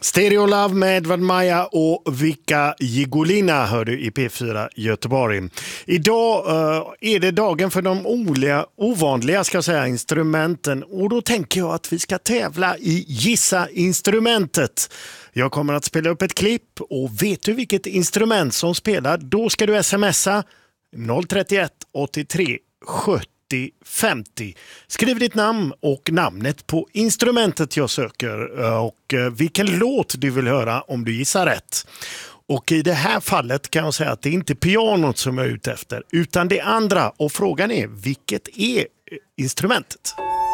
Stereo Love med Edvard Maja och Vika Jigolina hör du i P4 Göteborg. Idag är det dagen för de ovanliga instrumenten, och då tänker jag att vi ska tävla i Gissa instrumentet. Jag kommer att spela upp ett klipp, och vet du vilket instrument som spelar, då ska du smsa 031 83 70 50. Skriv ditt namn och namnet på instrumentet jag söker och vilken låt du vill höra om du gissar rätt. Och i det här fallet kan jag säga att det är inte pianot som jag är ute efter, utan det andra, och frågan är vilket är instrumentet?